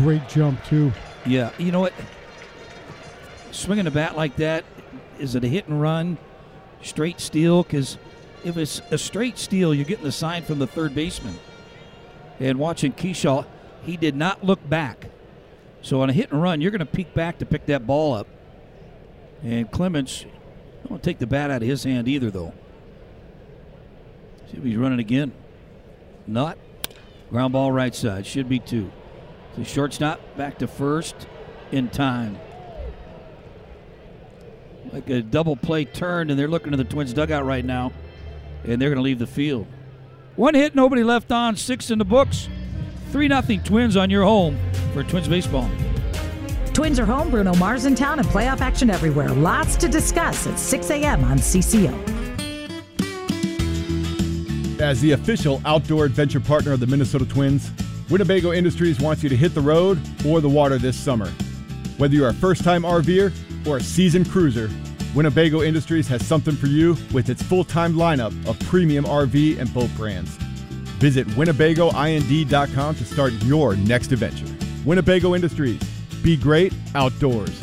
great jump, too. Yeah, you know what? Swinging a bat like that, is it a hit and run, straight steal? Because if it's a straight steal, you're getting the sign from the third baseman. And watching Keyshaw, he did not look back. So on a hit and run, you're going to peek back to pick that ball up. And Clemens, don't take the bat out of his hand either, though. See if he's running again. Not. Ground ball right side. Should be 2. The shortstop back to first in time. Like a double play turn, and they're looking to the Twins dugout right now, and they're going to leave the field. 1 hit, nobody left on, 6 in the books. 3-0 Twins on your home for Twins baseball. Twins are home, Bruno Mars in town, and playoff action everywhere. Lots to discuss at 6 a.m. on CCO. As the official outdoor adventure partner of the Minnesota Twins, Winnebago Industries wants you to hit the road or the water this summer. Whether you're a first-time RVer or a seasoned cruiser, Winnebago Industries has something for you with its full-time lineup of premium RV and boat brands. Visit WinnebagoIND.com to start your next adventure. Winnebago Industries. Be great outdoors.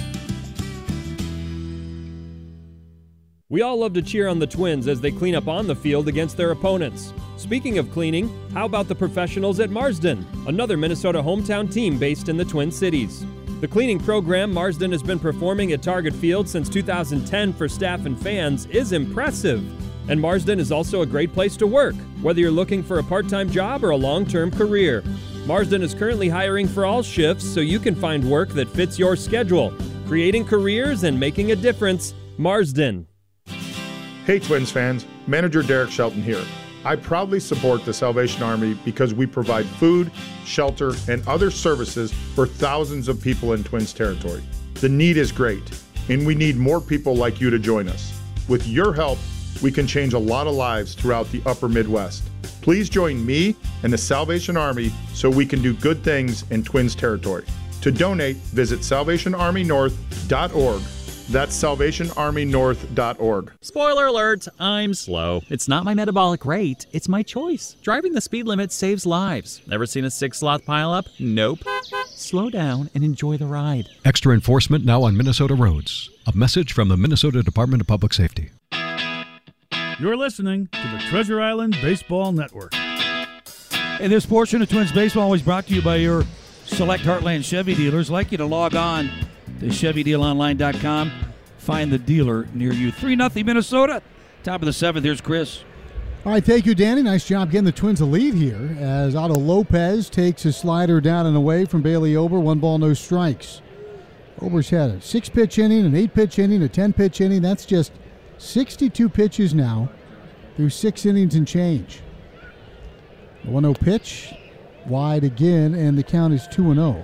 We all love to cheer on the Twins as they clean up on the field against their opponents. Speaking of cleaning, how about the professionals at Marsden, another Minnesota hometown team based in the Twin Cities? The cleaning program Marsden has been performing at Target Field since 2010 for staff and fans is impressive. And Marsden is also a great place to work, whether you're looking for a part-time job or a long-term career. Marsden is currently hiring for all shifts so you can find work that fits your schedule. Creating careers and making a difference. Marsden. Hey Twins fans, Manager Derek Shelton here. I proudly support the Salvation Army because we provide food, shelter, and other services for thousands of people in Twins territory. The need is great, and we need more people like you to join us. With your help, we can change a lot of lives throughout the upper Midwest. Please join me and the Salvation Army so we can do good things in Twins territory. To donate, visit salvationarmynorth.org. That's salvationarmynorth.org. Spoiler alert, I'm slow. It's not my metabolic rate, it's my choice. Driving the speed limit saves lives. Ever seen a 6-sloth pileup? Nope. Slow down and enjoy the ride. Extra enforcement now on Minnesota roads. A message from the Minnesota Department of Public Safety. You're listening to the Treasure Island Baseball Network. And this portion of Twins Baseball is brought to you by your select Heartland Chevy dealers. I'd like you to log on to ChevyDealOnline.com. Find the dealer near you. 3-0 Minnesota. Top of the 7th. Here's Chris. All right, thank you, Danny. Nice job getting the Twins a lead here as Otto Lopez takes his slider down and away from Bailey Ober. 1 ball, no strikes. Ober's had a 6-pitch inning, an 8-pitch inning, a 10-pitch inning. That's just 62 pitches now through 6 innings and change. The 1-0 pitch, wide again, and the count is 2-0.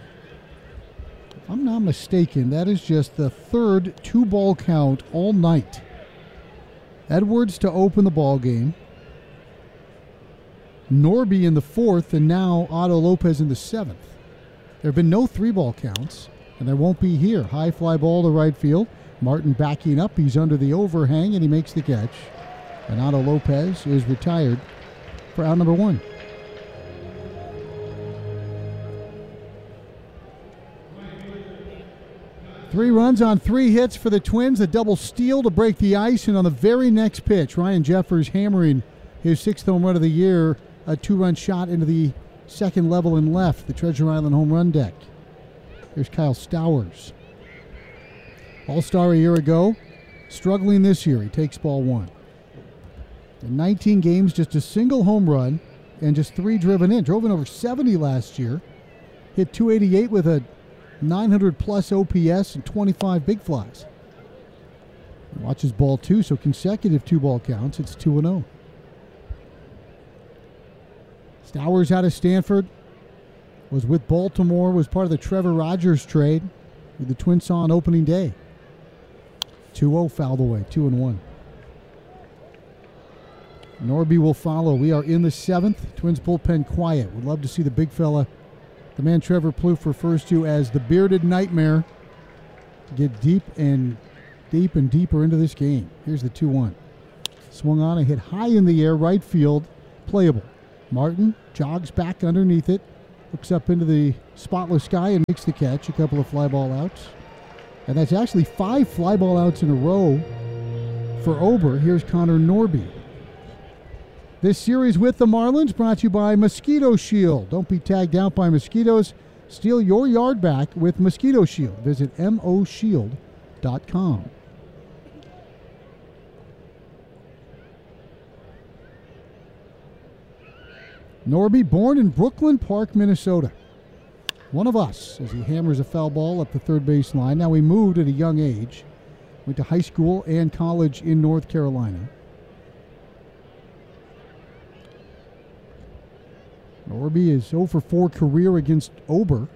If I'm not mistaken, that is just the 3rd 2-ball count all night. Edwards to open the ball game. Norby in the 4th, and now Otto Lopez in the 7th. There have been no 3-ball counts, and there won't be here. High fly ball to right field. Martin backing up. He's under the overhang, and he makes the catch. And Otto Lopez is retired for out number 1. Three runs on 3 hits for the Twins. A double steal to break the ice. And on the very next pitch, Ryan Jeffers hammering his 6th home run of the year. A 2-run shot into the second level and left, the Treasure Island home run deck. Here's Kyle Stowers. All-Star a year ago. Struggling this year. He takes ball 1. In 19 games, just a single home run and just 3 driven in. Drove in over 70 last year. Hit .288 with a 900-plus OPS and 25 big flies. Watches ball 2, so consecutive 2-ball counts. It's 2-0. Stowers out of Stanford. Was with Baltimore. Was part of the Trevor Rogers trade who the Twins saw on opening day. 2-0 fouled away. 2-1. Norby will follow. We are in the 7th. Twins bullpen quiet. Would love to see the big fella, the man Trevor Plouffe refers to as the bearded nightmare, get deep and deeper into this game. Here's the 2-1. Swung on and hit high in the air, right field, playable. Martin jogs back underneath it, hooks up into the spotless sky and makes the catch. A couple of fly ball outs. And that's actually 5 fly ball outs in a row for Ober. Here's Connor Norby. This series with the Marlins brought to you by Mosquito Shield. Don't be tagged out by mosquitoes. Steal your yard back with Mosquito Shield. Visit moshield.com. Norby, born in Brooklyn Park, Minnesota. One of us, as he hammers a foul ball up the third base line. Now, he moved at a young age. Went to high school and college in North Carolina. Norby is 0 for 4 career against Ober.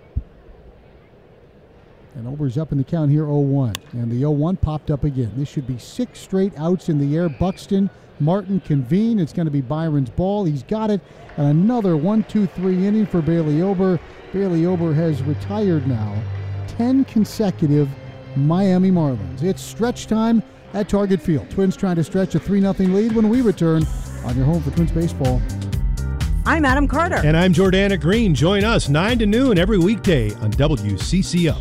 And Ober's up in the count here, 0-1. And the 0-1 popped up again. This should be 6 straight outs in the air. Buxton, Martin convene. It's going to be Byron's ball. He's got it. And another 1-2-3 inning for Bailey Ober. Bailey Ober has retired now. 10 consecutive Miami Marlins. It's stretch time at Target Field. Twins trying to stretch a 3-0 lead when we return on your home for Twins baseball. I'm Adam Carter. And I'm Jordana Green. Join us 9 to noon every weekday on WCCO.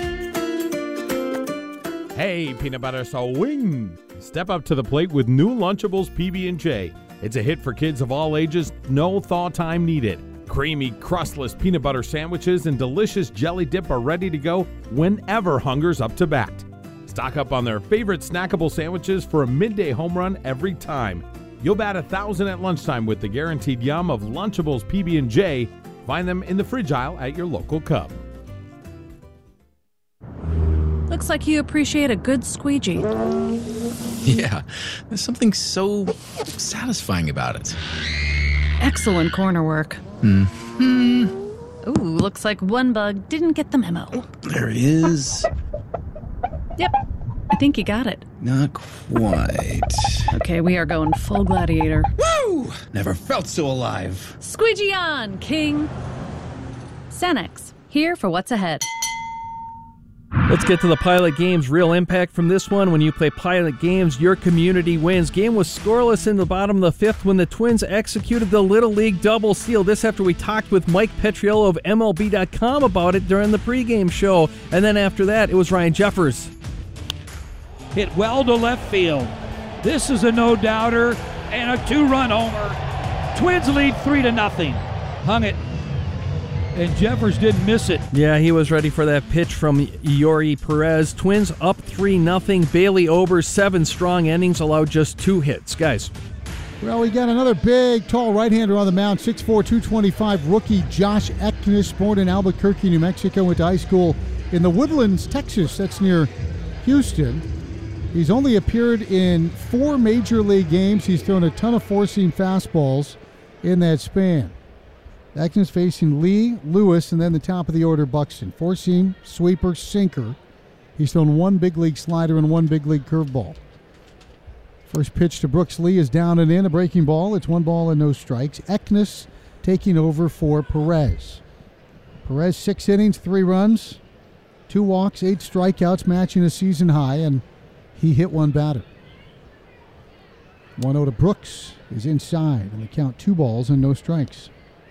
Hey, peanut butter swing. Step up to the plate with new Lunchables PB&J. It's a hit for kids of all ages, no thaw time needed. Creamy, crustless peanut butter sandwiches and delicious jelly dip are ready to go whenever hunger's up to bat. Stock up on their favorite snackable sandwiches for a midday home run every time. You'll bat 1,000 at lunchtime with the guaranteed yum of Lunchables PB&J. Find them in the fridge aisle at your local Cub. Looks like you appreciate a good squeegee. Yeah, there's something so satisfying about it. Excellent corner work. Mm-hmm. Ooh, looks like one bug didn't get the memo. There he is. Yep, I think you got it. Not quite. Okay, we are going full gladiator. Woo! Never felt so alive. Squeegee on, King. Sanex, here for what's ahead. Let's get to the Pilot Games. Real impact from this one. When you play Pilot Games, your community wins. Game was scoreless in the bottom of the 5th when the Twins executed the Little League double steal. This after we talked with Mike Petriello of MLB.com about it during the pregame show. And then after that, it was Ryan Jeffers. Hit well to left field. This is a no-doubter and a 2-run homer. Twins lead 3-0. Hung it. And Jeffers didn't miss it. Yeah, he was ready for that pitch from Yori Perez. Twins up 3-0. Bailey Ober's 7 strong innings allowed just 2 hits. Guys. Well, we got another big, tall right-hander on the mound. 6'4", 225 rookie Josh Eknes, born in Albuquerque, New Mexico. Went to high school in the Woodlands, Texas. That's near Houston. He's only appeared in 4 major league games. He's thrown a ton of four-seam fastballs in that span. Eknes facing Lee, Lewis, and then the top of the order, Buxton. Four-seam, sweeper, sinker. He's thrown 1 big league slider and 1 big league curveball. First pitch to Brooks Lee is down and in, a breaking ball. It's 1 ball and no strikes. Eknes taking over for Perez. Perez 6 innings, 3 runs, 2 walks, 8 strikeouts, matching a season high, and he hit 1 batter. 1-0 to Brooks is inside, and the count 2 balls and no strikes.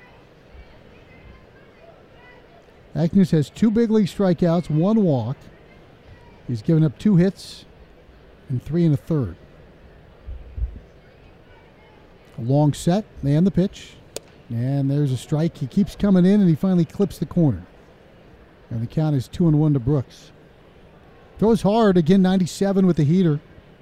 Eknes has 2 big league strikeouts, 1 walk. He's given up 2 hits and 3 1/3. A long set, and the pitch. And there's a strike. He keeps coming in, and he finally clips the corner. And the count is 2-1 to Brooks. Throws hard, again 97 with the heater.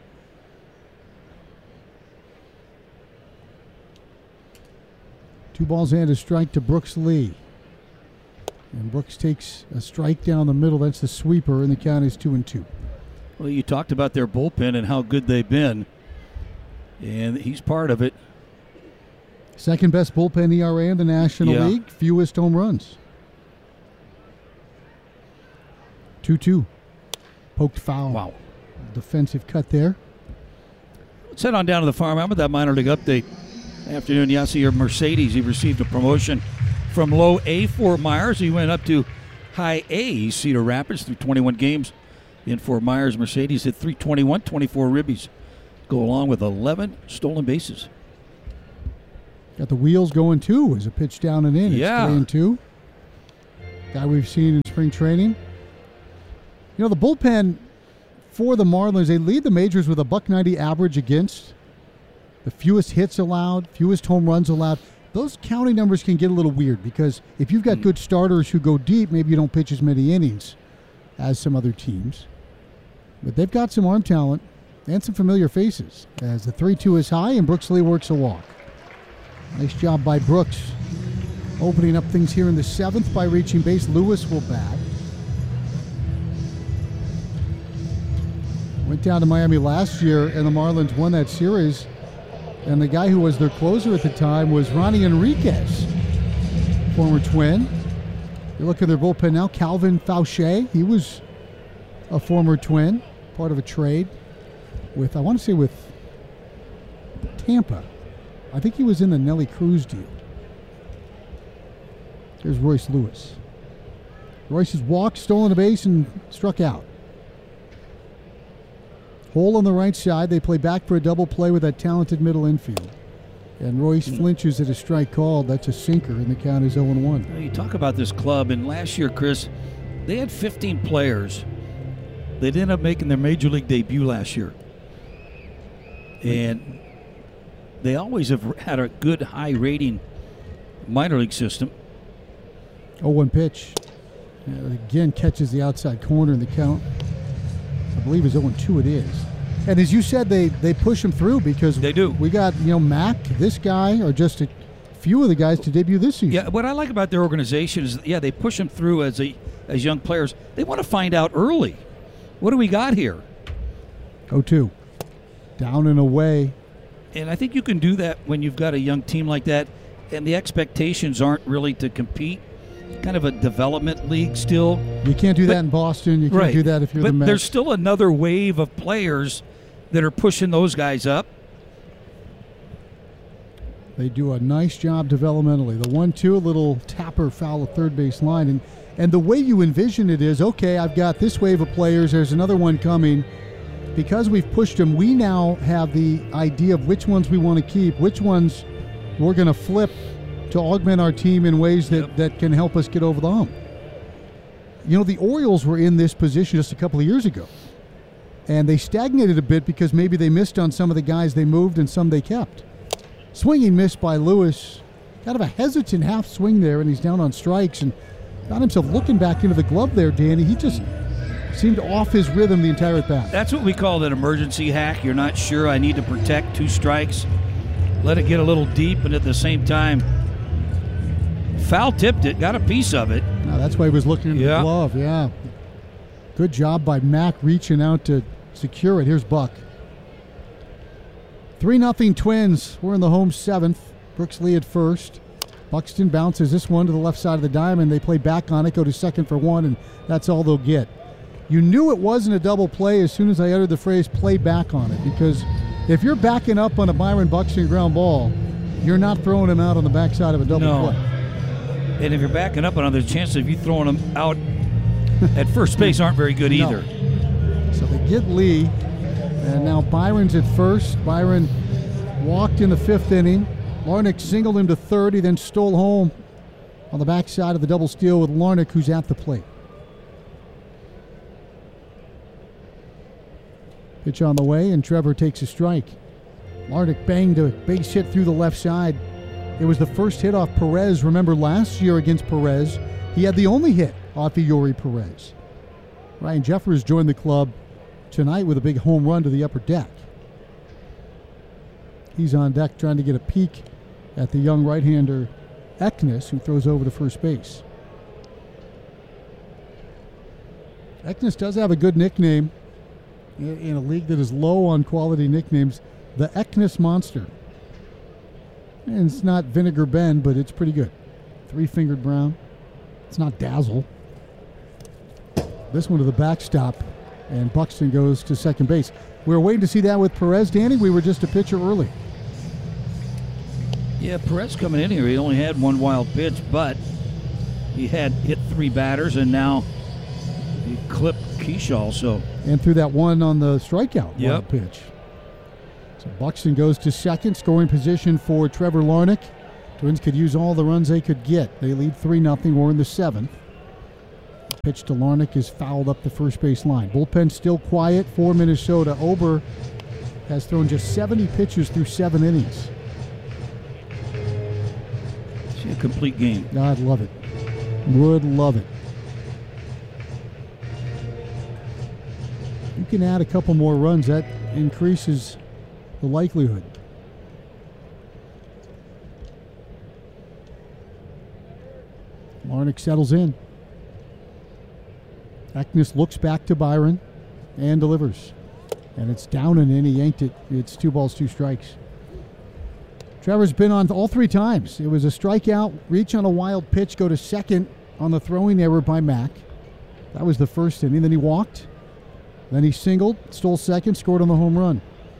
Two balls and a strike to Brooks Lee. And Brooks takes a strike down the middle. That's the sweeper, and the count is 2-2. Well, you talked about their bullpen and how good they've been, and he's part of it. Second best bullpen ERA in the National League. Fewest home runs. 2-2. Poked foul. Wow. Defensive cut there. Let's head on down to the farm. How about that minor league update? Afternoon, Yasier Mercedes. He received a promotion from low A Fort Myers. He went up to high A Cedar Rapids through 21 games in Fort Myers. Mercedes hit .321, 24 ribbies. Go along with 11 stolen bases. Got the wheels going too as a pitch down and in. It's 3-2. guy we've seen in spring training. You know, the bullpen for the Marlins, they lead the majors with a .190 average against, the fewest hits allowed, fewest home runs allowed. Those counting numbers can get a little weird because if you've got good starters who go deep, maybe you don't pitch as many innings as some other teams. But they've got some arm talent and some familiar faces as the 3-2 is high and Brooks Lee works a walk. Nice job by Brooks opening up things here in the 7th by reaching base. Lewis will bat. Went down to Miami last year and the Marlins won that series. And the guy who was their closer at the time was Ronnie Enriquez, former Twin. You look at their bullpen now, Calvin Fauché. He was a former Twin, part of a trade with, I want to say with Tampa. I think he was in the Nelly Cruz deal. Here's Royce Lewis. Royce has walked, stolen a base, and struck out. Hole on the right side. They play back for a double play with that talented middle infield. And Royce flinches at a strike called. That's a sinker, and the count is 0-1. You talk about this club, and last year, Chris, they had 15 players that ended up making their major league debut last year. And they always have had a good high rating minor league system. 0-1 pitch. Again, catches the outside corner in the count. I believe is 0-2 it is. And as you said, they push him through because they do. We got, Mac, this guy, or just a few of the guys to debut this season. Yeah, what I like about their organization is, they push them through as young players. They want to find out early. What do we got here? 0-2. Down and away. And I think you can do that when you've got a young team like that, and the expectations aren't really to compete. Kind of a development league still. You can't do that in Boston. You can't do that if you're the Mets. There's still another wave of players that are pushing those guys up. They do a nice job developmentally. The 1-2, a little tapper foul at third base line. And the way you envision it is, okay, I've got this wave of players. There's another one coming. Because we've pushed them, we now have the idea of which ones we want to keep, which ones we're going to flip to augment our team in ways that can help us get over the hump. The Orioles were in this position just a couple of years ago. And they stagnated a bit because maybe they missed on some of the guys they moved and some they kept. Swinging miss by Lewis. Kind of a hesitant half swing there, and he's down on strikes and got himself looking back into the glove there, Danny. He just seemed off his rhythm the entire at bat. That's what we call an emergency hack. You're not sure. I need to protect 2 strikes. Let it get a little deep, and at the same time, foul tipped it, got a piece of it. No, that's why he was looking into the glove, yeah. Good job by Mac reaching out to secure it. Here's Buck. 3-0 Twins. We're in the home 7th. Brooks Lee at first. Buxton bounces this one to the left side of the diamond. They play back on it, go to second for 1, and that's all they'll get. You knew it wasn't a double play as soon as I uttered the phrase play back on it, because if you're backing up on a Byron Buxton ground ball, you're not throwing him out on the backside of a double play. And if you're backing up on it, there's a chance of you throwing them out at first base aren't very good either. So they get Lee, and now Byron's at first. Byron walked in the 5th inning. Larnach singled him to third. He then stole home on the backside of the double steal with Larnach, who's at the plate. Pitch on the way, and Trevor takes a strike. Larnach banged a base hit through the left side. It was the first hit off Perez. Remember last year against Perez, he had the only hit off of Yuri Perez. Ryan Jeffers joined the club tonight with a big home run to the upper deck. He's on deck trying to get a peek at the young right-hander Eknes, who throws over to first base. Eknes does have a good nickname in a league that is low on quality nicknames, the Eknes Monster. And it's not Vinegar Ben, but it's pretty good. 3-fingered Brown. It's not Dazzle. This one to the backstop, and Buxton goes to second base. We were waiting to see that with Perez, Danny. We were just a pitcher early. Yeah, Perez coming in here, he only had 1 wild pitch, but he had hit 3 batters, and now he clipped Kershaw. And threw that one on the strikeout wild pitch. So Buxton goes to second, scoring position for Trevor Larnach. Twins could use all the runs they could get. They lead 3-0. We're in the 7th. Pitch to Larnach is fouled up the first base line. Bullpen still quiet for Minnesota. Ober has thrown just 70 pitches through 7 innings. See a complete game. I'd love it. Would love it. You can add a couple more runs. That increases the likelihood. Larnach settles in. Eknes looks back to Byron and delivers. And it's down and in. He yanked it. It's 2 balls, 2 strikes. Trevor's been on all 3 times. It was a strikeout, reach on a wild pitch, go to second on the throwing error by Mack. That was the first inning. Then he walked. Then he singled, stole second, scored on the home run.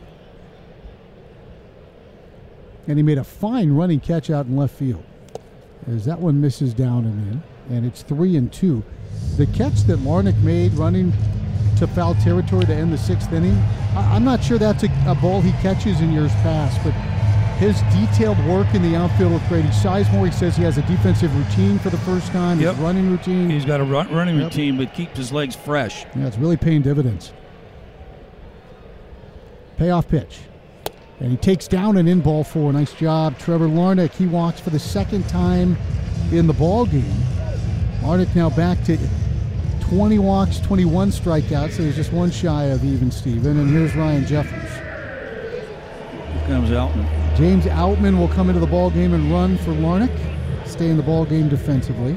And he made a fine running catch out in left field. As that one misses down and in. And it's 3-2. The catch that Larnach made running to foul territory to end the 6th inning, I'm not sure that's a ball he catches in years past, but his detailed work in the outfield with Brady Sizemore, he says he has a defensive routine for the first time, his running routine. He's got a running routine, but keeps his legs fresh. Yeah, it's really paying dividends. Payoff pitch. And he takes down an in ball 4. Nice job, Trevor Larnach. He walks for the 2nd time in the ball game. Larnach now back to 20 walks, 21 strikeouts, so he's just 1 shy of even Steven. And here's Ryan Jeffers. Here comes Outman. James Outman will come into the ball game and run for Larnach, stay in the ball game defensively.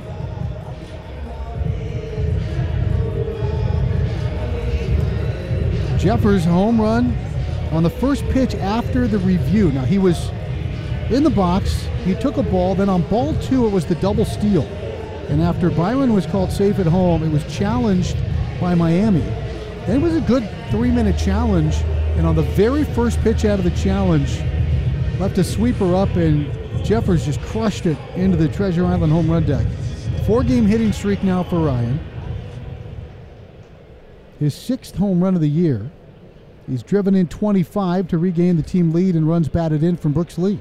Jeffers home run on the first pitch after the review. Now he was in the box, he took a ball, then on ball 2 it was the double steal. And after Byron was called safe at home, it was challenged by Miami. Then it was a good 3-minute challenge, and on the very first pitch out of the challenge, left a sweeper up, and Jeffers just crushed it into the Treasure Island home run deck. 4-game hitting streak now for Ryan. His 6th home run of the year. He's driven in 25 to regain the team lead and runs batted in from Brooks Lee.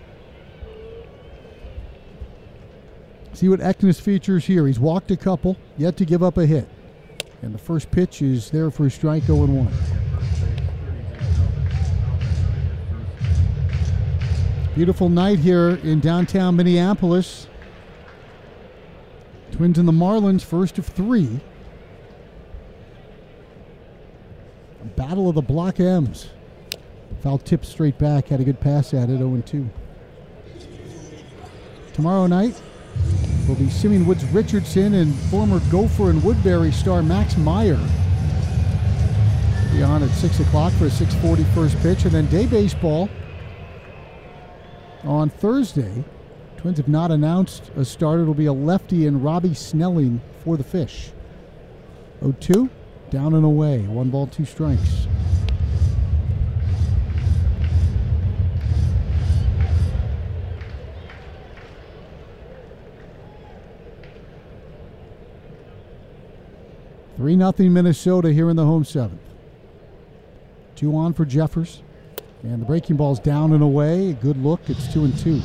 See what Eknes features here. He's walked a couple, yet to give up a hit. And the first pitch is there for a strike, 0-1. Beautiful night here in downtown Minneapolis. Twins and the Marlins, first of 3. A battle of the block M's. Foul tip straight back, had a good pass at it, 0-2. Tomorrow night will be Simeon Woods Richardson and former Gopher and Woodbury star Max Meyer. Be on at 6 o'clock for a 6:40 first pitch, and then day baseball on Thursday. Twins have not announced a starter. It'll be a lefty and Robbie Snelling for the Fish. 0-2, down and away, 1 ball, 2 strikes. Three 0 Minnesota here in the home 7th. 2 on for Jeffers. And the breaking ball's down and away. Good look. It's 2-2.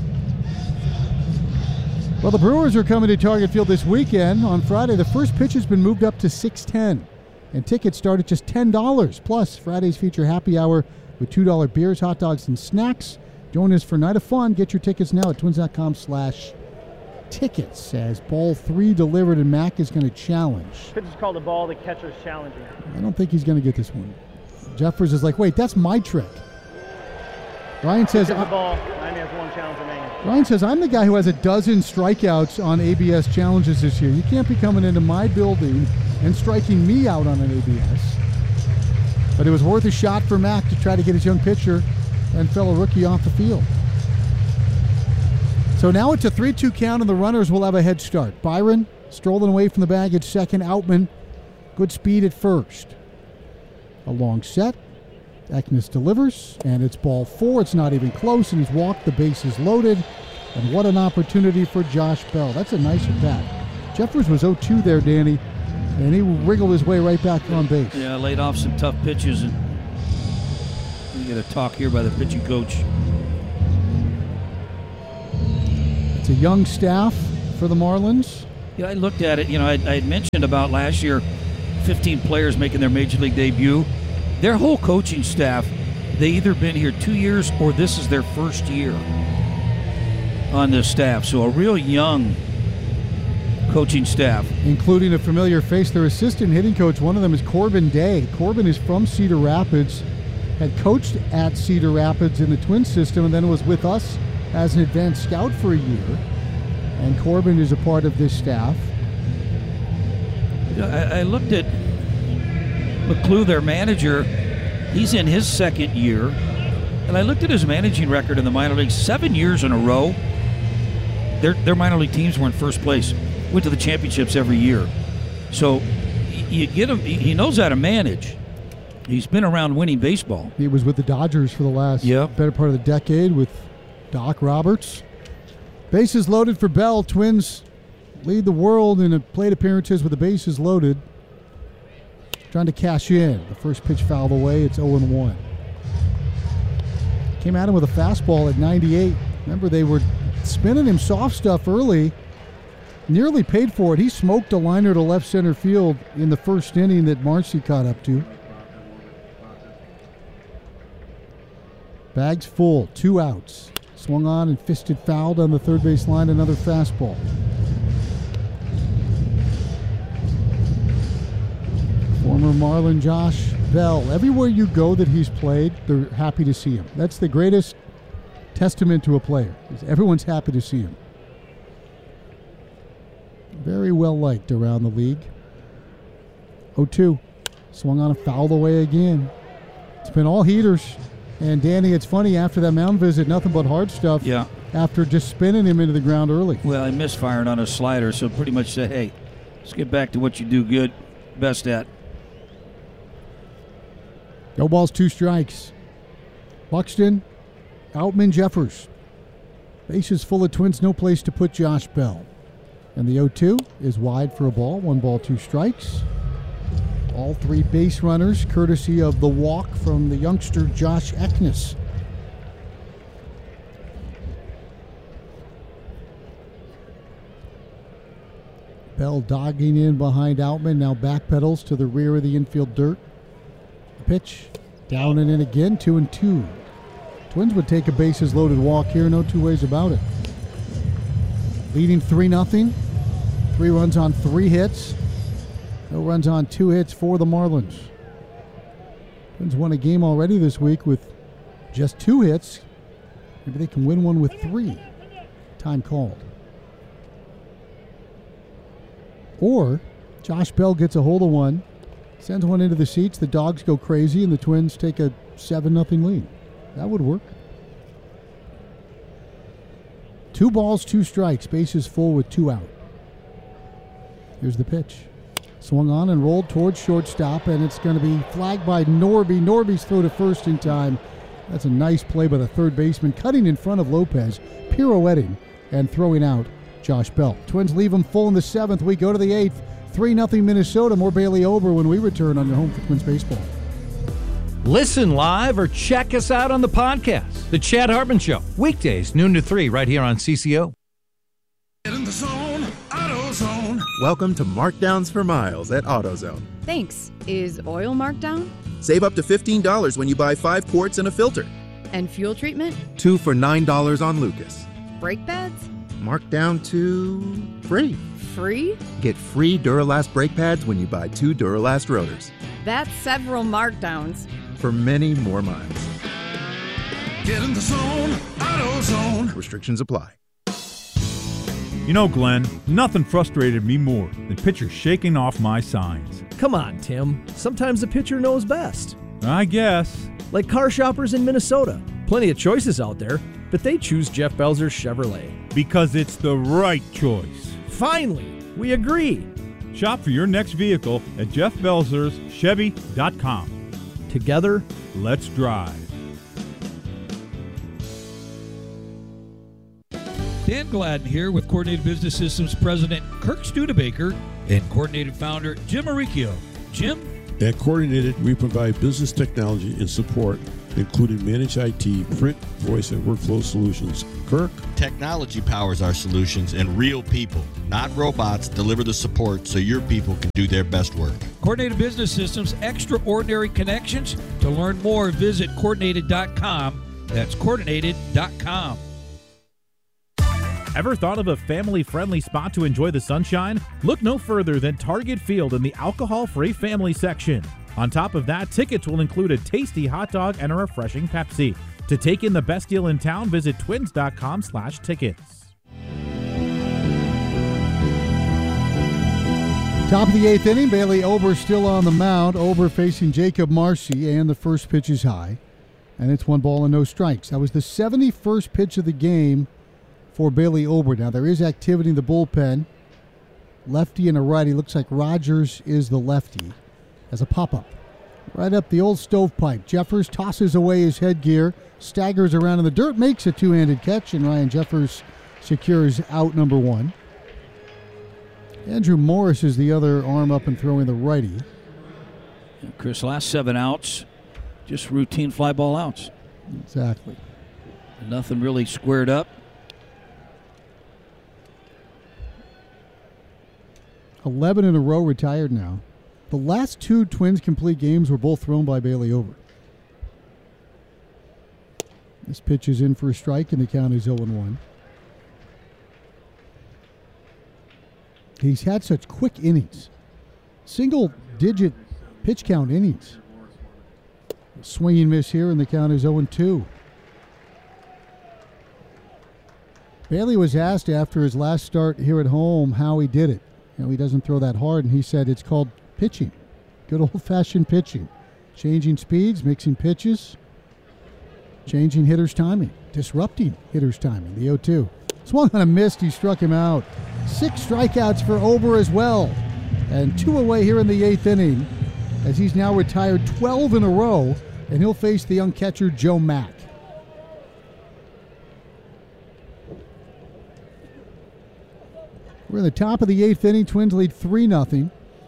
Well, the Brewers are coming to Target Field this weekend. On Friday, the first pitch has been moved up to 6:10. And tickets start at just $10. Plus, Fridays feature happy hour with $2 beers, hot dogs, and snacks. Join us for a night of fun. Get your tickets now at twins.com/tickets. As ball 3 delivered, and Mack is going to challenge. Pitch is called the ball. The catcher's challenging. I don't think he's going to get this one. Jeffers is like, wait, that's my trick. Ryan says, the ball. Miami has 1 challenge remaining. Ryan says, I'm the guy who has a dozen strikeouts on ABS challenges this year. You can't be coming into my building and striking me out on an ABS. But it was worth a shot for Mack to try to get his young pitcher and fellow rookie off the field. So now it's a 3-2 count, and the runners will have a head start. Byron strolling away from the bag at second. Outman, good speed at first. A long set. Eknes delivers, and it's ball 4. It's not even close, and he's walked. The base is loaded, and what an opportunity for Josh Bell. That's a nice at bat. Jeffers was 0-2 there, Danny, and he wriggled his way right back on base. Yeah, laid off some tough pitches, and we get a talk here by the pitching coach. It's a young staff for the Marlins. Yeah, I looked at it. I had mentioned about last year, 15 players making their major league debut. Their whole coaching staff, they either been here 2 years or this is their first year on this staff. So a real young coaching staff. Including a familiar face, their assistant hitting coach. One of them is Corbin Day. Corbin is from Cedar Rapids, had coached at Cedar Rapids in the Twins system, and then was with us as an advanced scout for a year. And Corbin is a part of this staff. I looked at McClue, their manager. He's in his second year. And I looked at his managing record in the minor leagues. 7 years in a row, their minor league teams were in first place. Went to the championships every year. So you get him. He knows how to manage. He's been around winning baseball. He was with the Dodgers for the last better part of the decade with Doc Roberts. Bases loaded for Bell. Twins lead the world in plate appearances with the bases loaded. Trying to cash in. The first pitch fouled away. It's 0-1. Came at him with a fastball at 98. Remember, they were spinning him soft stuff early. Nearly paid for it. He smoked a liner to left center field in the first inning that Marcy caught up to. Bags full, 2 outs. Swung on and fisted fouled on the third base line. Another fastball. Former Marlin Josh Bell. Everywhere you go that he's played, they're happy to see him. That's the greatest testament to a player. Everyone's happy to see him. Very well liked around the league. 0-2. Swung on and fouled away again. It's been all heaters. And Danny, it's funny, after that mound visit, nothing but hard stuff. Yeah. After just spinning him into the ground early. Well, I misfired on a slider, so pretty much said, hey, let's get back to what you do good, best at. No balls, 2 strikes. Buxton, Outman, Jeffers. Bases full of Twins, no place to put Josh Bell. And the 0-2 is wide for a ball. 1 ball, 2 strikes. All 3 base runners, courtesy of the walk from the youngster Josh Eknes. Bell dogging in behind Outman, now backpedals to the rear of the infield dirt. Pitch, down and in again, 2-2. Twins would take a bases loaded walk here, no 2 ways about it. Leading 3-0. 3 runs on 3 hits. No runs on 2 hits for the Marlins. Twins won a game already this week with just 2 hits. Maybe they can win one with 3. Time called. Or Josh Bell gets a hold of one, sends one into the seats, the dogs go crazy, and the Twins take a 7-0 lead. That would work. 2 balls, 2 strikes. Bases full with 2 out. Here's the pitch. Swung on and rolled towards shortstop, and it's going to be flagged by Norby. Norby's throw to first in time. That's a nice play by the third baseman, cutting in front of Lopez, pirouetting, and throwing out Josh Bell. Twins leave him full in the 7th. We go to the 8th. 3-0 Minnesota. More Bailey Ober when we return on your home for Twins baseball. Listen live or check us out on the podcast. The Chad Hartman Show. Weekdays, noon to 3, right here on CCO. Get in the zone, AutoZone. Welcome to Markdowns for Miles at AutoZone. Thanks. Is oil marked down? Save up to $15 when you buy 5 quarts and a filter. And fuel treatment? 2 for $9 on Lucas. Brake pads? Marked down to free. Free? Get free Duralast brake pads when you buy 2 Duralast rotors. That's several markdowns. For many more miles. Get in the zone, AutoZone. Restrictions apply. You know, Glenn, nothing frustrated me more than pitchers shaking off my signs. Come on, Tim. Sometimes the pitcher knows best. I guess. Like car shoppers in Minnesota. Plenty of choices out there, but they choose Jeff Belzer's Chevrolet. Because it's the right choice. Finally, we agree. Shop for your next vehicle at jeffbelzerschevy.com. Together, let's drive. Dan Gladden here with Coordinated Business Systems President Kirk Studebaker and Coordinated Founder Jim Maricchio. Jim? At Coordinated, we provide business technology and support, including managed IT, print, voice, and workflow solutions. Kirk? Technology powers our solutions, and real people, not robots, deliver the support so your people can do their best work. Coordinated Business Systems, extraordinary connections. To learn more, visit coordinated.com. That's coordinated.com. Ever thought of a family-friendly spot to enjoy the sunshine? Look no further than Target Field in the alcohol-free family section. On top of that, tickets will include a tasty hot dog and a refreshing Pepsi. To take in the best deal in town, visit twins.com/tickets. Top of the 8th inning, Bailey Ober still on the mound. Ober facing Jacob Marcy, and the first pitch is high. And it's 1 ball and no strikes. That was the 71st pitch of the game for Bailey Ober. Now, there is activity in the bullpen. Lefty and a righty. Looks like Rogers is the lefty. As a pop-up. Right up the old stovepipe. Jeffers tosses away his headgear, staggers around in the dirt, makes a two-handed catch, and Ryan Jeffers secures out number 1. Andrew Morris is the other arm up and throwing the righty. Chris, last 7 outs, just routine fly ball outs. Exactly. Nothing really squared up. 11 in a row retired now. The last 2 Twins complete games were both thrown by Bailey Ober. This pitch is in for a strike, and the count is 0-1. He's had such quick innings. Single-digit pitch count innings. Swinging miss here, and the count is 0-2. Bailey was asked after his last start here at home how he did it. You know, he doesn't throw that hard, and he said it's called pitching. Good old-fashioned pitching. Changing speeds, mixing pitches, changing hitters' timing, disrupting hitters' timing. The 0-2. Swung on a miss. He struck him out. 6 strikeouts for Ober as well. And 2 away here in the 8th inning, as he's now retired 12 in a row, and he'll face the young catcher Joe Mack. We're in the top of the 8th inning. Twins lead 3-0.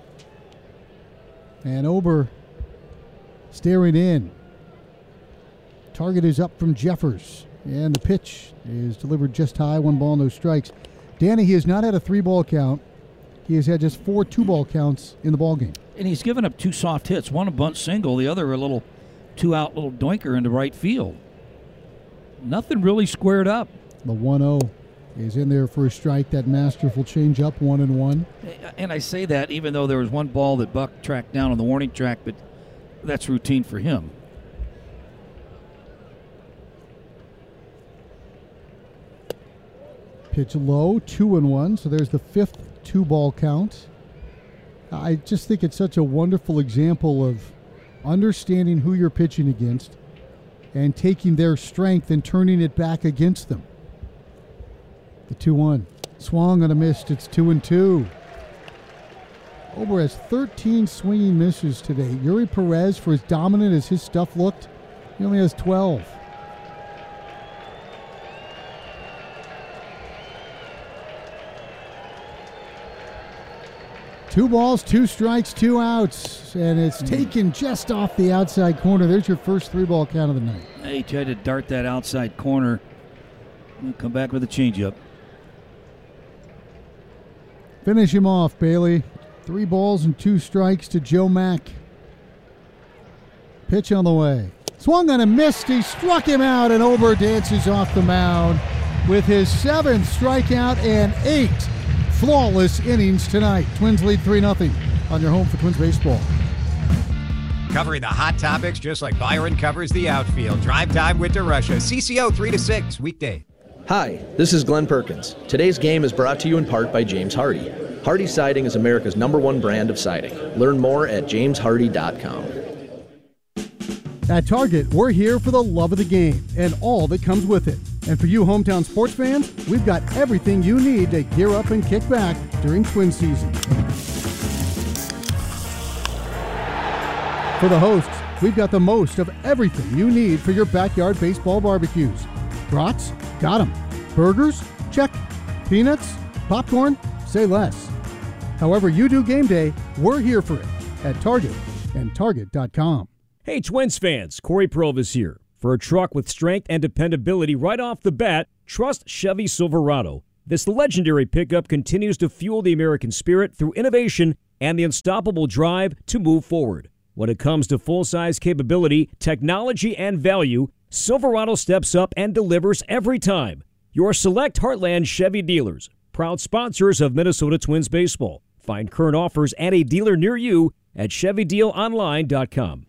And Ober staring in. Target is up from Jeffers. And the pitch is delivered just high. 1 ball, no strikes. Danny, he has not had a 3-ball count. He has had just 4 2-ball counts in the ballgame. And he's given up 2 soft hits. One a bunt single, the other a little 2-out little doinker into right field. Nothing really squared up. The 1-0 is in there for a strike. That masterful changeup, 1-1. And I say that even though there was 1 ball that Buck tracked down on the warning track, but that's routine for him. Pitch low, 2-1. So there's the 5th 2-ball count. I just think it's such a wonderful example of understanding who you're pitching against and taking their strength and turning it back against them. The 2-1. Swung on a miss. It's 2-2. Ober has 13 swinging misses today. Yuri Perez, for as dominant as his stuff looked, he only has 12. Two balls, 2 strikes, 2 outs, and it's taken just off the outside corner. There's your first 3-ball count of the night. He tried to dart that outside corner. He'll come back with a changeup. Finish him off, Bailey. 3 balls and 2 strikes to Joe Mack. Pitch on the way. Swung on a missed. He struck him out, and Ober dances off the mound with his 7th strikeout and 8 flawless innings tonight. Twins lead 3-0 on your home for Twins baseball. Covering the hot topics just like Byron covers the outfield. Drive Time with DeRusha. CCO 3 to 6 weekday. Hi, this is Glenn Perkins. Today's game is brought to you in part by James Hardy. Hardy Siding is America's #1 brand of siding. Learn more at jameshardy.com. At Target, we're here for the love of the game and all that comes with it. And for you hometown sports fans, we've got everything you need to gear up and kick back during Twin season. For the hosts, we've got the most of everything you need for your backyard baseball barbecues. Brats? Got 'em. Burgers? Check. Peanuts? Popcorn? Say less. However you do game day, we're here for it at Target and Target.com. Hey Twins fans, Corey Provus here. For a truck with strength and dependability right off the bat, Trust Chevy Silverado. This legendary pickup continues to fuel the American spirit through innovation and the unstoppable drive to move forward. When it comes to full-size capability, technology, and value, Silverado steps up and delivers every time. Your select Heartland Chevy dealers, proud sponsors of Minnesota Twins baseball. Find current offers at a dealer near you at ChevyDealOnline.com.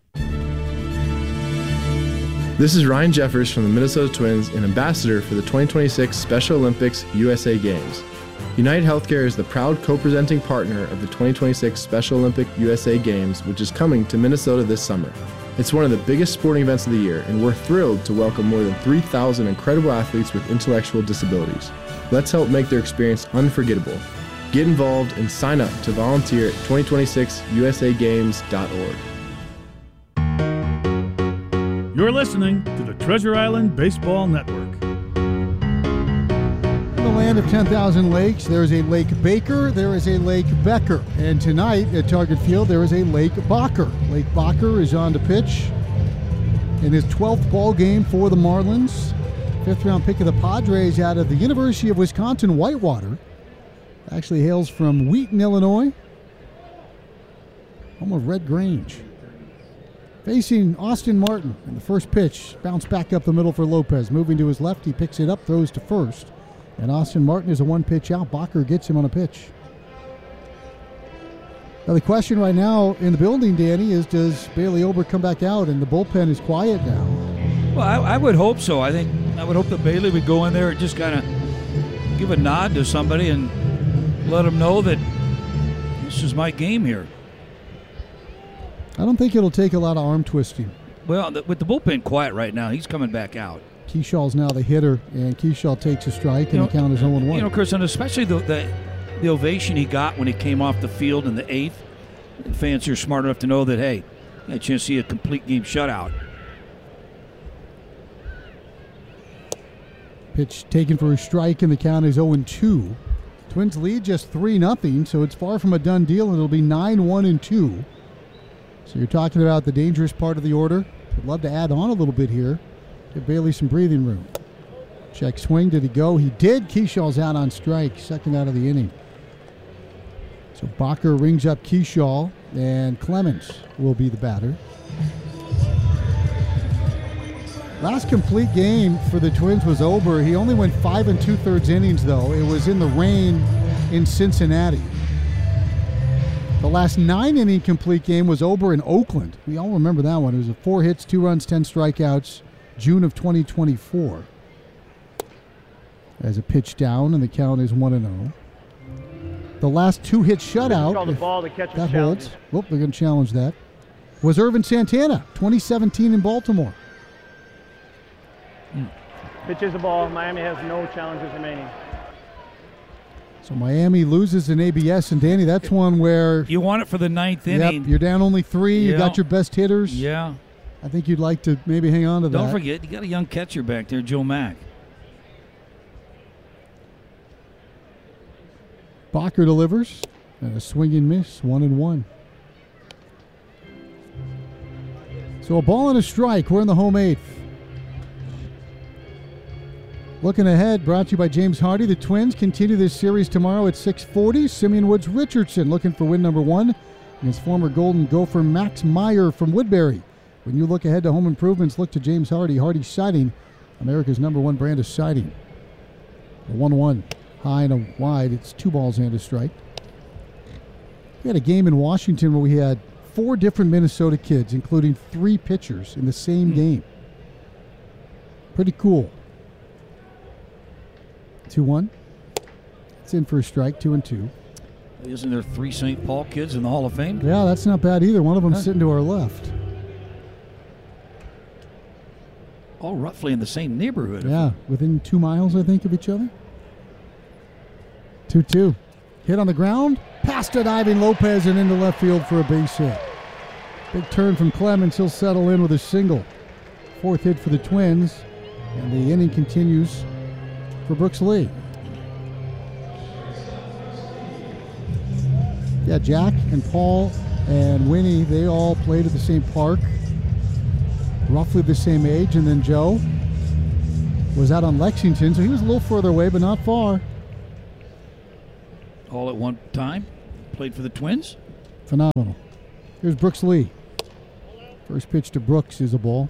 This is Ryan Jeffers from the Minnesota Twins and ambassador for the 2026 Special Olympics USA Games. United Healthcare is the proud co-presenting partner of the 2026 Special Olympic USA Games, which is coming to Minnesota this summer. It's one of the biggest sporting events of the year, and we're thrilled to welcome more than 3,000 incredible athletes with intellectual disabilities. Let's help make their experience unforgettable. Get involved and sign up to volunteer at 2026usagames.org. You're listening to the Treasure Island Baseball Network. In the land of 10,000 lakes, there is a Lake Baker, there is a Lake Becker. And tonight at Target Field, there is a Lake Bacher. Lake Bacher is on to pitch in his 12th ball game for the Marlins. Fifth-round pick of the Padres out of the University of Wisconsin-Whitewater. Actually hails from Wheaton, Illinois, home of Red Grange. Facing Austin Martin in the first pitch. Bounce back up the middle for Lopez. Moving to his left, he picks it up, throws to first. And Austin Martin is a one-pitch out. Bacher gets him on a pitch. Now the question right now in the building, Danny, is does Bailey Ober come back out? And the bullpen is quiet now. Well, I would hope so. I would hope that Bailey would go in there and just kind of give a nod to somebody and let them know that this is my game here. I don't think it'll take a lot of arm twisting. Well, with the bullpen quiet right now, he's coming back out. Keeshaw's now the hitter, and Keyshaw takes a strike, and the count is 0-1. You know, Chris, and especially the ovation he got when he came off the field in the 8th. Fans are smart enough to know that, hey, I had a chance to see a complete game shutout. Pitch taken for a strike, and the count is 0-2. Twins lead just 3-0, so it's far from a done deal, and it'll be 9-1-2. So you're talking about the dangerous part of the order. I'd love to add on a little bit here. Give Bailey some breathing room. Check swing. Did he go? He did. Keeshaw's out on strike. Second out of the inning. So Bacher rings up Keyshaw, and Clemens will be the batter. Last complete game for the Twins was Ober. He only went 5 2/3 innings, though. It was in the rain in Cincinnati. The last 9-inning complete game was Ober in Oakland. We all remember that one. It was 4 hits, 2 runs, 10 strikeouts, June of 2024. As a pitch down, and the count is 1-0. The last 2-hit shutout, Call the ball, the catcher's that challenges. holds. Whoop, they're going to challenge that. Was Irvin Santana, 2017 in Baltimore. Pitch is the ball. Miami has no challenges remaining. So Miami loses in ABS, and Danny, that's one where you want it for the 9th inning. Yep, you're down only 3. You got your best hitters. Yeah. I think you'd like to maybe hang on to that. Don't forget, you got a young catcher back there, Joe Mack. Bacher delivers, and a swing and miss, 1-1. So a ball and a strike. We're in the home 8th. Looking ahead, brought to you by James Hardy. The Twins continue this series tomorrow at 6:40. Simeon Woods Richardson looking for win number 1 against former Golden Gopher Max Meyer from Woodbury. When you look ahead to home improvements, look to James Hardy. Hardy Siding, America's #1 brand of siding. A 1-1, high and a wide. It's 2 balls and a strike. We had a game in Washington where we had 4 different Minnesota kids, including 3 pitchers in the same game. Pretty cool. 2-1. It's in for a strike, 2-2. Isn't there 3 St. Paul kids in the Hall of Fame? Yeah, that's not bad either. One of them sitting to our left. All roughly in the same neighborhood. Yeah, within 2 miles, I think, of each other. 2-2. Hit on the ground. Past a diving Lopez and into left field for a base hit. Big turn from Clemens. He'll settle in with a single. 4th hit for the Twins. And the inning continues for Brooks Lee. Yeah, Jack and Paul and Winnie, they all played at the same park, roughly the same age, and then Joe. was out on Lexington, so he was a little further away, but not far. All at one time. Played for the Twins. Phenomenal. Here's Brooks Lee. First pitch to Brooks is a ball.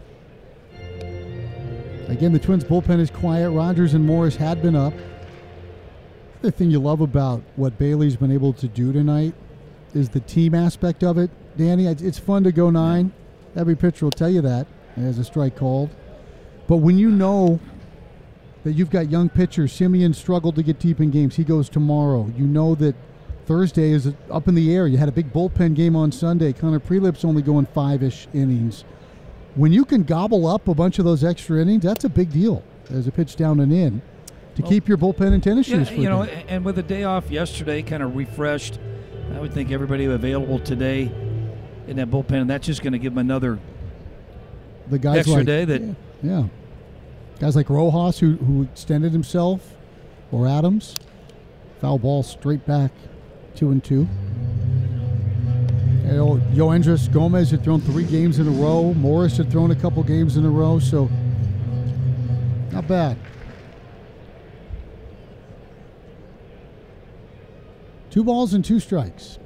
Again, the Twins' bullpen is quiet. Rogers and Morris had been up. The thing you love about what Bailey's been able to do tonight is the team aspect of it. Danny, it's fun to go 9. Every pitcher will tell you that as a strike called. But when you know that you've got young pitchers, Simeon struggled to get deep in games. He goes tomorrow. You know that Thursday is up in the air. You had a big bullpen game on Sunday. Connor Prelip's only going 5-ish innings. When you can gobble up a bunch of those extra innings, that's a big deal as a pitch down and in to keep your bullpen in tennis shoes for a day. And with a day off yesterday, kind of refreshed, I would think everybody available today in that bullpen, and that's just going to give them another extra day. Yeah. Guys like Rojas who extended himself, or Adams. Foul ball straight back, 2-2. Yoendris Gomez had thrown 3 games in a row. Morris had thrown a couple games in a row, so not bad. 2 balls and 2 strikes.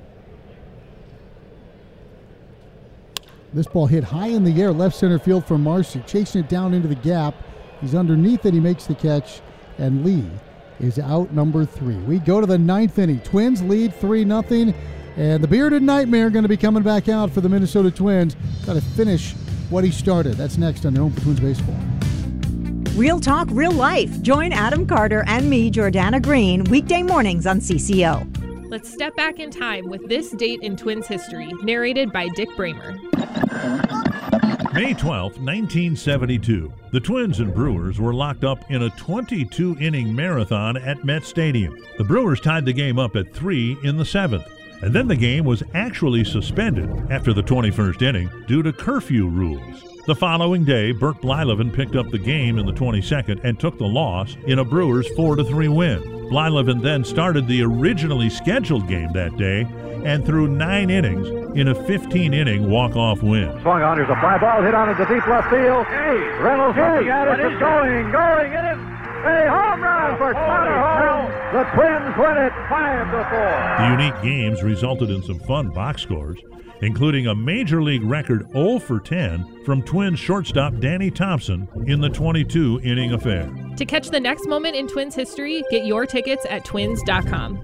This ball hit high in the air, left center field for Marcy, chasing it down into the gap. He's underneath it, he makes the catch, and Lee is out number 3. We go to the 9th inning. Twins lead 3-0, and the Bearded Nightmare going to be coming back out for the Minnesota Twins. Got to finish what he started. That's next on Home for Twins Baseball. Real talk, real life. Join Adam Carter and me, Jordana Green, weekday mornings on CCO. Let's step back in time with this date in Twins history, narrated by Dick Bramer. May 12, 1972. The Twins and Brewers were locked up in a 22-inning marathon at Met Stadium. The Brewers tied the game up at 3 in the 7th, and then the game was actually suspended after the 21st inning due to curfew rules. The following day, Bert Blyleven picked up the game in the 22nd and took the loss in a Brewers 4-3 win. Blyleven then started the originally scheduled game that day and threw 9 innings in a 15-inning walk-off win. Swung on, there's a fly ball hit on into deep left field. Reynolds looking at it, it's going, it is a home run for Connor Home. The Twins win it 5-4. The unique games resulted in some fun box scores, including a Major League record 0 for 10 from Twins shortstop Danny Thompson in the 22-inning affair. To catch the next moment in Twins history, get your tickets at twins.com.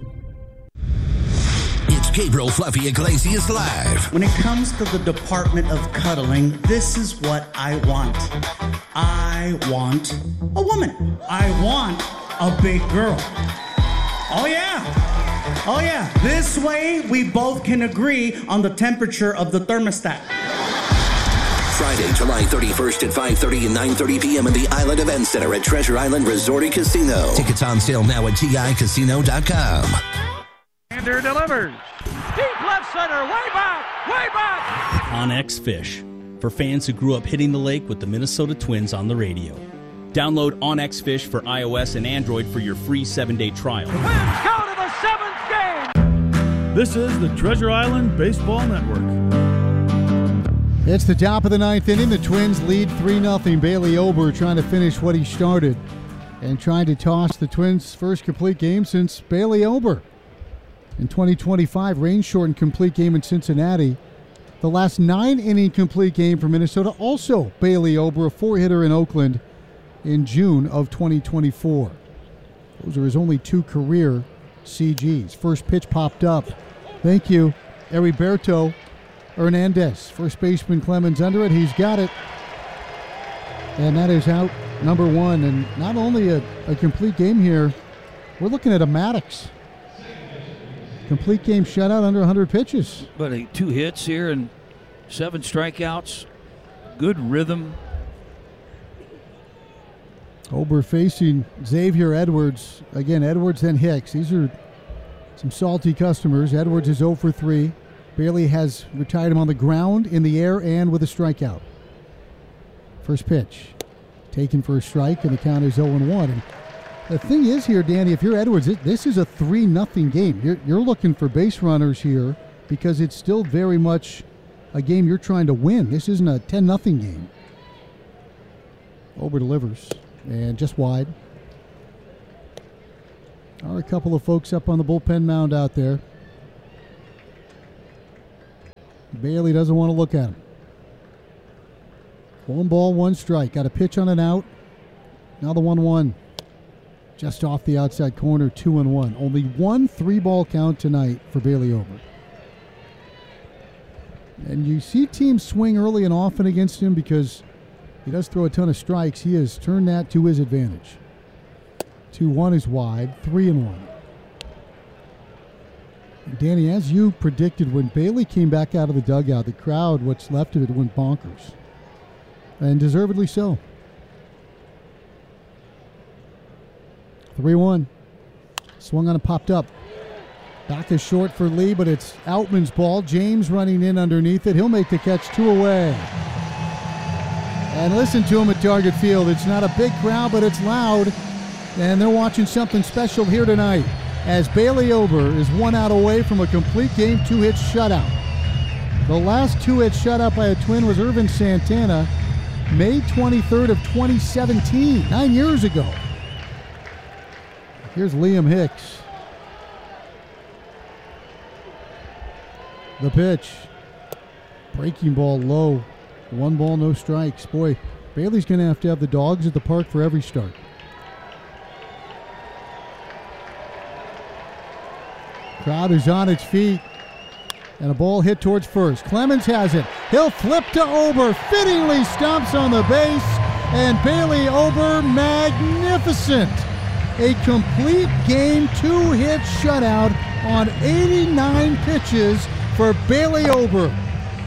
It's Gabriel Fluffy Iglesias Live. When it comes to the department of cuddling, this is what I want. I want a woman. I want a big girl. Oh yeah. This way we both can agree on the temperature of the thermostat. Friday, July 31st at 5:30 and 9:30 p.m. in the Island Event Center at Treasure Island Resort and Casino. Tickets on sale now at TICasino.com. Sander delivers. Deep left center, way back. OnX Fish, for fans who grew up hitting the lake with the Minnesota Twins on the radio. Download OnX Fish for iOS and Android for your free 7-day trial. Twins go to the 7th game. This is the Treasure Island Baseball Network. It's the top of the 9th inning. The Twins lead 3-0. Bailey Ober trying to finish what he started and trying to toss the Twins' first complete game since Bailey Ober. In 2025, rain-shortened complete game in Cincinnati. The last 9-inning complete game for Minnesota, also Bailey Ober, a 4-hitter in Oakland in June of 2024. Those are his only 2 career CGs. First pitch popped up. Thank you, Heriberto Hernandez. First baseman Clemens under it. He's got it. And that is out number 1. And not only a complete game here, we're looking at a Maddox. Complete game shutout under 100 pitches. But 2 hits here and 7 strikeouts. Good rhythm. Ober facing Xavier Edwards. Again, Edwards then Hicks. These are some salty customers. Edwards is 0 for 3. Bailey has retired him on the ground, in the air, and with a strikeout. First pitch taken for a strike, and the count is 0-1. And the thing is here, Danny, if you're Edwards, this is a 3-0 game. You're looking for base runners here because it's still very much a game you're trying to win. This isn't a 10-0 game. Ober delivers. And just wide. Are a couple of folks up on the bullpen mound out there. Bailey doesn't want to look at him. 1 ball, 1 strike. Got a pitch on an out. Now the 1-1. Just off the outside corner, 2-1. Only 1 3-ball count tonight for Bailey Ober. And you see teams swing early and often against him because he does throw a ton of strikes. He has turned that to his advantage. 2-1 is wide, 3-1. And Danny, as you predicted, when Bailey came back out of the dugout, the crowd, what's left of it, went bonkers. And deservedly so. 3-1. Swung on and popped up. Back is short for Lee, but it's Outman's ball. James running in underneath it. He'll make the catch, 2 away. And listen to him at Target Field. It's not a big crowd, but it's loud. And they're watching something special here tonight as Bailey Ober is 1 out away from a complete game 2-hit shutout. The last 2-hit shutout by a Twin was Irvin Santana, May 23rd of 2017, 9 years ago. Here's Liam Hicks. The pitch. Breaking ball low. 1 ball, no strikes. Boy, Bailey's going to have the dogs at the park for every start. Crowd is on its feet. And a ball hit towards first. Clemens has it. He'll flip to Ober. Fittingly stomps on the base. And Bailey Ober, magnificent. A complete game 2-hit shutout on 89 pitches for Bailey Ober.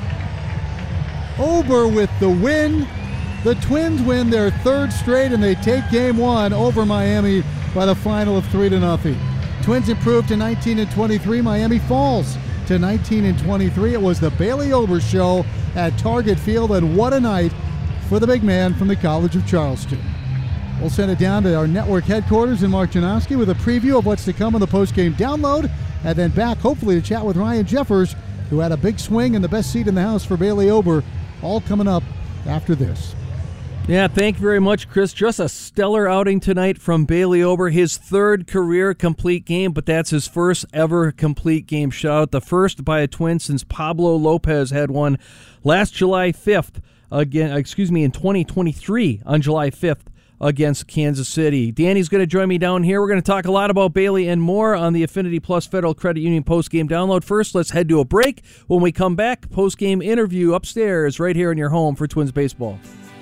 Ober with the win. The Twins win their 3rd straight, and they take Game 1 over Miami by the final of 3-0. Twins improved to 19-23. Miami falls to 19-23. It was the Bailey Ober Show at Target Field, and what a night for the big man from the College of Charleston. We'll send it down to our network headquarters in Mark Janowski with a preview of what's to come on the post-game download, and then back hopefully to chat with Ryan Jeffers, who had a big swing and the best seat in the house for Bailey Ober, all coming up after this. Yeah, thank you very much, Chris. Just a stellar outing tonight from Bailey Ober. His 3rd career complete game, but that's his 1st ever complete game shutout. The first by a Twin since Pablo Lopez had one last July 5th, in 2023 on July 5th against Kansas City. Danny's going to join me down here. We're going to talk a lot about Bailey and more on the Affinity Plus Federal Credit Union post-game download. First, let's head to a break. When we come back, post-game interview upstairs right here in your home for Twins baseball.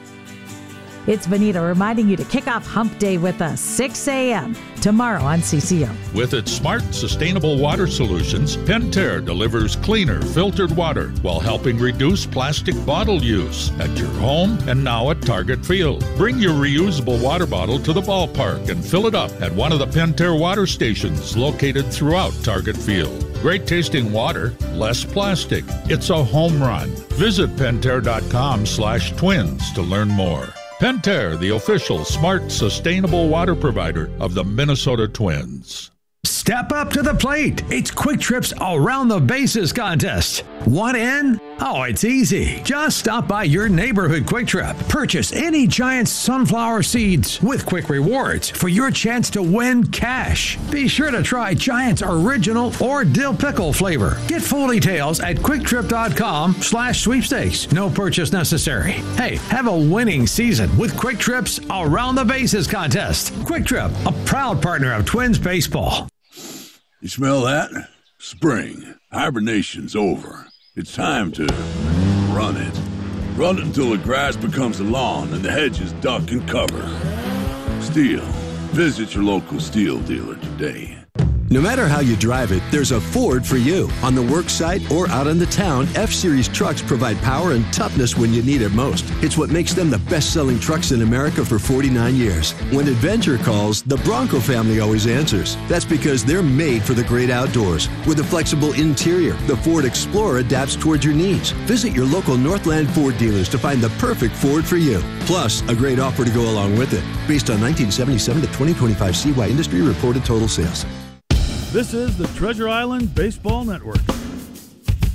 It's Bonita reminding you to kick off Hump Day with us, 6 a.m. tomorrow on CCO. With its smart, sustainable water solutions, Pentair delivers cleaner, filtered water while helping reduce plastic bottle use at your home and now at Target Field. Bring your reusable water bottle to the ballpark and fill it up at one of the Pentair water stations located throughout Target Field. Great tasting water, less plastic. It's a home run. Visit Pentair.com/twins to learn more. Pentair, the official smart, sustainable water provider of the Minnesota Twins. Step up to the plate. It's Quick Trip's Around the Bases contest. Want in? Oh, it's easy. Just stop by your neighborhood Quick Trip. Purchase any Giant sunflower seeds with Quick Rewards for your chance to win cash. Be sure to try Giant's original or dill pickle flavor. Get full details at QuickTrip.com/sweepstakes. No purchase necessary. Hey, have a winning season with Quick Trip's Around the Bases contest. Quick Trip, a proud partner of Twins baseball. You smell that? Spring. Hibernation's over. It's time to run it. Run it until the grass becomes a lawn and the hedges duck and cover. Steel. Visit your local Steel dealer today. No matter how you drive it, there's a Ford for you. On the work site or out in the town, F-Series trucks provide power and toughness when you need it most. It's what makes them the best-selling trucks in America for 49 years. When adventure calls, the Bronco family always answers. That's because they're made for the great outdoors. With a flexible interior, the Ford Explorer adapts towards your needs. Visit your local Northland Ford dealers to find the perfect Ford for you. Plus, a great offer to go along with it. Based on 1977 to 2025 CY industry reported total sales. This is the Treasure Island Baseball Network.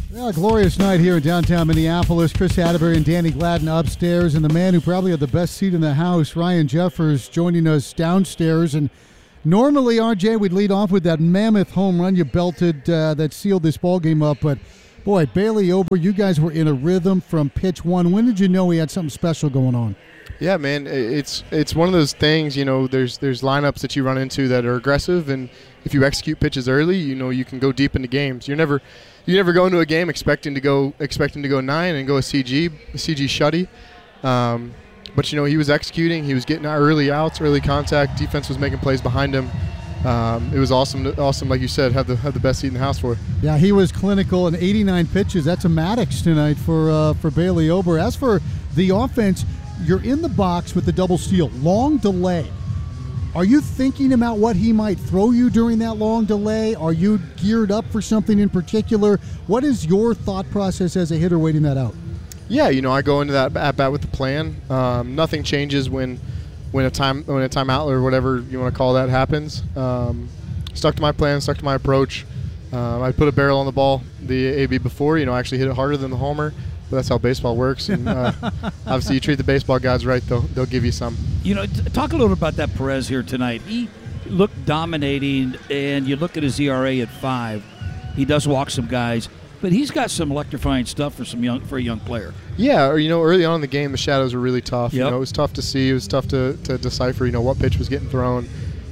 Well, a glorious night here in downtown Minneapolis. Chris Atterbury and Danny Gladden upstairs, and the man who probably had the best seat in the house, Ryan Jeffers, joining us downstairs. And normally, RJ, we'd lead off with that mammoth home run you belted that sealed this ball game up. But, boy, Bailey Ober, you guys were in a rhythm from pitch one. When did you know he had something special going on? Yeah, man, it's one of those things, there's lineups that you run into that are aggressive, and if you execute pitches early, you can go deep into games. You never go into a game expecting to go 9 and go a CG shutty. But he was executing, he was getting early outs, early contact, defense was making plays behind him. It was awesome, like you said, have the best seat in the house for it. Yeah, he was clinical in 89 pitches. That's a Maddox tonight for Bailey Ober. As for the offense, you're in the box with the double steal. Long delay. Are you thinking about what he might throw you during that long delay? Are you geared up for something in particular? What is your thought process as a hitter waiting that out? Yeah, I go into that at-bat with the plan. Nothing changes when a timeout or whatever you want to call that happens. Stuck to my plan, stuck to my approach. I put a barrel on the ball the AB before. I actually hit it harder than the homer. But that's how baseball works, and obviously you treat the baseball guys right, they'll give you some. Talk a little bit about that Perez here tonight. He looked dominating, and you look at his ERA at 5. He does walk some guys, but he's got some electrifying stuff for a young player. Yeah, early on in the game, the shadows were really tough. Yep. It was tough to see. It was tough to decipher. What pitch was getting thrown.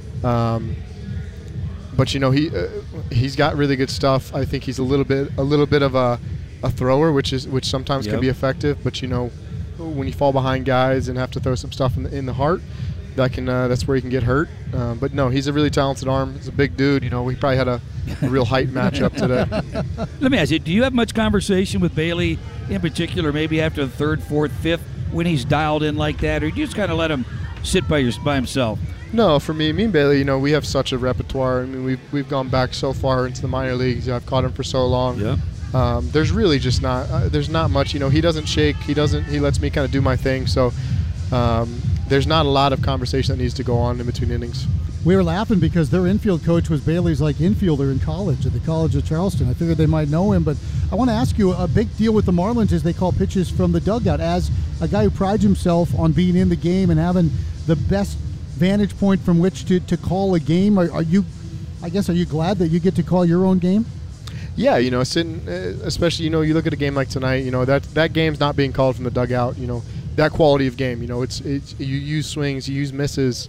But he's got really good stuff. I think he's a little bit of a thrower, which sometimes can be effective, but when you fall behind guys and have to throw some stuff in the heart, that's where he can get hurt. But no, he's a really talented arm. He's a big dude. We probably had a real height matchup today. Let me ask you: do you have much conversation with Bailey in particular? Maybe after the 3rd, 4th, 5th, when he's dialed in like that, or do you just kind of let him sit by himself? No, for me and Bailey, we have such a repertoire. I mean, we've gone back so far into the minor leagues. I've caught him for so long. Yeah. There's really just there's not much. He doesn't shake. He lets me kind of do my thing. So there's not a lot of conversation that needs to go on in between innings. We were laughing because their infield coach was Bailey's infielder in college at the College of Charleston. I figured they might know him, but I want to ask you, a big deal with the Marlins is they call pitches from the dugout. As a guy who prides himself on being in the game and having the best vantage point from which to call a game, are you glad that you get to call your own game? Yeah, sitting, especially, you look at a game like tonight, that game's not being called from the dugout, that quality of game, it's you use swings, you use misses,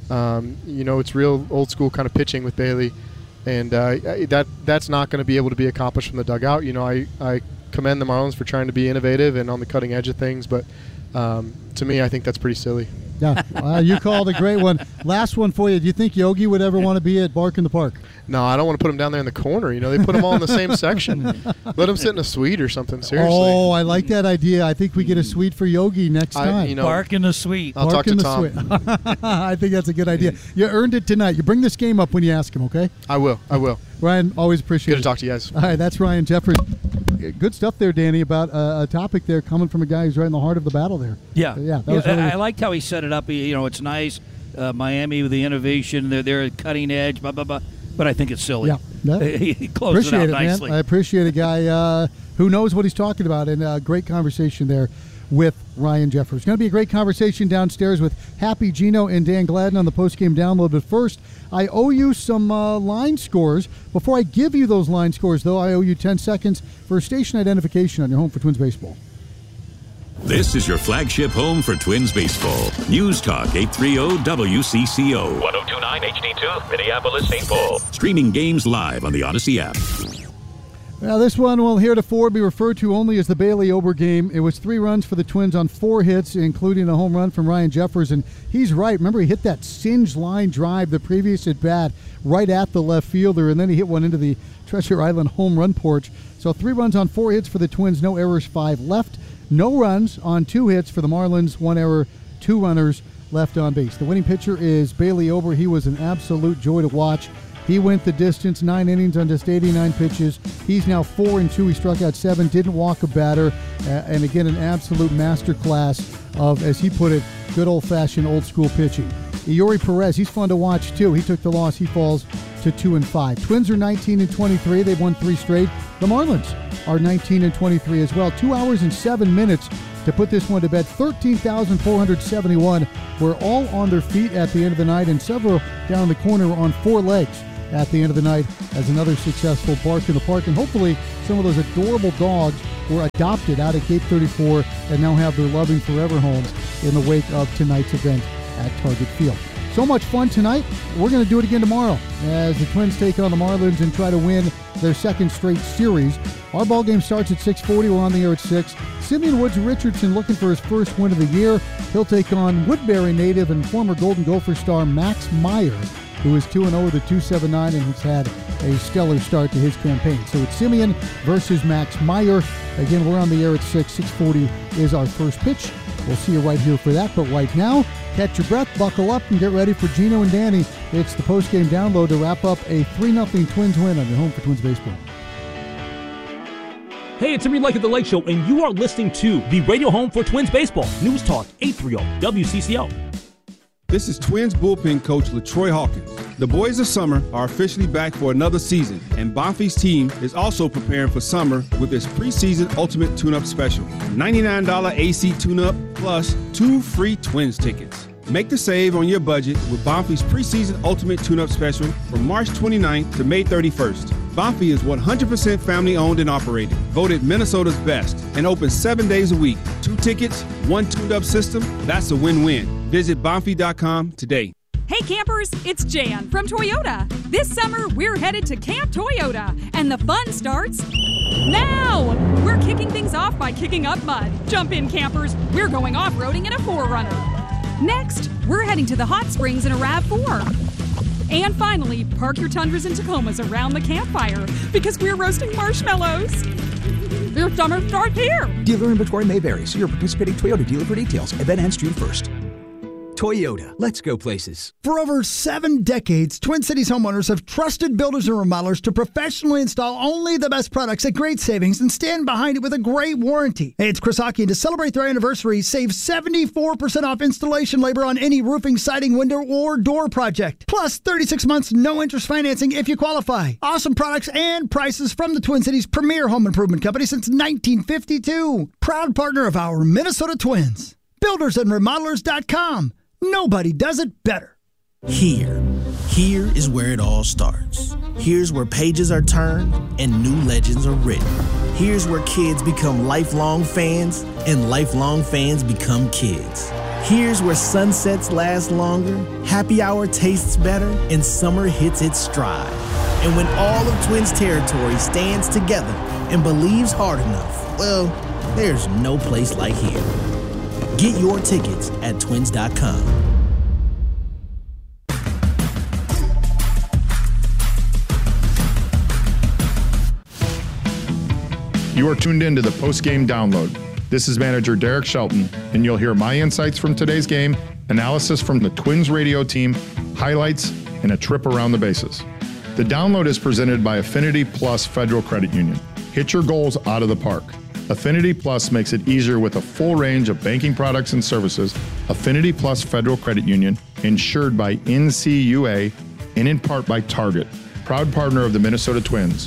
it's real old school kind of pitching with Bailey, and that's not going to be able to be accomplished from the dugout. I commend the Marlins for trying to be innovative and on the cutting edge of things, but to me, I think that's pretty silly. Yeah, you called a great one. Last one for you. Do you think Yogi would ever want to be at Bark in the Park? No, I don't want to put him down there in the corner. They put them all in the same section. Let him sit in a suite or something, seriously. Oh, I like that idea. I think we get a suite for Yogi next time. Bark in the suite. I'll talk to Tom. I think that's a good idea. You earned it tonight. You bring this game up when you ask him, okay? I will. Ryan, always appreciate it. Good to talk to you guys. All right, that's Ryan Jeffers. Good stuff there, Danny, about a topic there coming from a guy who's right in the heart of the battle there. Yeah. That was really I liked how he set it up. It's nice. Miami with the innovation. They're at cutting edge, blah, blah, blah. But I think it's silly. Yeah. He closed it out nicely. Man. I appreciate a guy who knows what he's talking about, and great conversation there with Ryan Jeffers. It's going to be a great conversation downstairs with Happy Gino and Dan Gladden on the postgame download. But first, I owe you some line scores. Before I give you those line scores, though, I owe you 10 seconds for station identification on your home for Twins baseball. This is your flagship home for Twins baseball. News Talk 830 WCCO. 1029 HD2, Minneapolis, St. Paul. Streaming games live on the Odyssey app. Now, this one will heretofore be referred to only as the Bailey Ober game. It was 3 runs for the Twins on 4 hits, including a home run from Ryan Jeffers. And he's right. Remember, he hit that singe line drive the previous at-bat right at the left fielder, and then he hit one into the Treasure Island home run porch. So 3 runs on 4 hits for the Twins, no errors, 5 left. No runs on 2 hits for the Marlins, 1 error, 2 runners left on base. The winning pitcher is Bailey Ober. He was an absolute joy to watch. He went the distance, 9 innings on just 89 pitches. He's now 4-2. He struck out 7, didn't walk a batter, and again, an absolute masterclass of, as he put it, good old-fashioned old-school pitching. Eury Perez, he's fun to watch too. He took the loss. He falls to 2-5. Twins are 19-23. They've won 3 straight. The Marlins are 19-23 as well. 2 hours and 7 minutes to put this one to bed. 13,471 were all on their feet at the end of the night, and several down the corner on 4 legs at the end of the night as another successful Bark in the Park. And hopefully some of those adorable dogs were adopted out at Gate 34 and now have their loving forever homes in the wake of tonight's event at Target Field. So much fun tonight. We're going to do it again tomorrow as the Twins take on the Marlins and try to win their second straight series. Our ball game starts at 6:40. We're on the air at 6. Simeon Woods Richardson looking for his first win of the year. He'll take on Woodbury native and former Golden Gopher star Max Meyer, who is 2-0 with a 2.79 and has had a stellar start to his campaign. So it's Simeon versus Max Meyer. Again, we're on the air at 6. 6:40 is our first pitch. We'll see you right here for that. But right now, catch your breath, buckle up, and get ready for Gino and Danny. It's the post-game download to wrap up a 3-0 Twins win on your home for Twins baseball. Hey, it's Reed Lake at the Lake Show, and you are listening to the radio home for Twins baseball. News Talk 830 WCCO. This is Twins bullpen coach LaTroy Hawkins. The boys of summer are officially back for another season, and Bonfie's team is also preparing for summer with its preseason ultimate tune-up special. $99 AC tune-up plus 2 free Twins tickets. Make the save on your budget with Bonfie's preseason ultimate tune-up special from March 29th to May 31st. Bonfie is 100% family-owned and operated, voted Minnesota's best, and open 7 days a week. 2 tickets, 1 tuned-up system, that's a win-win. Visit Bonfie.com today. Hey campers, it's Jan from Toyota. This summer, we're headed to Camp Toyota, and the fun starts now! We're kicking things off by kicking up mud. Jump in, campers, we're going off-roading in a 4Runner. Next, we're heading to the hot springs in a RAV4. And finally, park your Tundras and Tacomas around the campfire because we're roasting marshmallows. Your summer starts here. Dealer inventory may vary. See your participating Toyota dealer for details. Event ends June 1st. Toyota, let's go places. For over 7 decades, Twin Cities homeowners have trusted builders and remodelers to professionally install only the best products at great savings and stand behind it with a great warranty. Hey, it's Chris Hockey, and to celebrate their anniversary, save 74% off installation labor on any roofing, siding, window, or door project. Plus 36 months, no interest financing if you qualify. Awesome products and prices from the Twin Cities' premier home improvement company since 1952. Proud partner of our Minnesota Twins. BuildersandRemodelers.com. Nobody does it better. Here is where it all starts. Here's where pages are turned and new legends are written. Here's where kids become lifelong fans and lifelong fans become kids. Here's where sunsets last longer, happy hour tastes better, and summer hits its stride. And when all of Twins territory stands together and believes hard enough, well, there's no place like here. Get your tickets at twins.com. You are tuned in to the post-game download. This is manager Derek Shelton, and you'll hear my insights from today's game, analysis from the Twins radio team, highlights, and a trip around the bases. The download is presented by Affinity Plus Federal Credit Union. Hit your goals out of the park. Affinity Plus makes it easier with a full range of banking products and services. Affinity Plus Federal Credit Union, insured by NCUA and in part by Target, proud partner of the Minnesota Twins.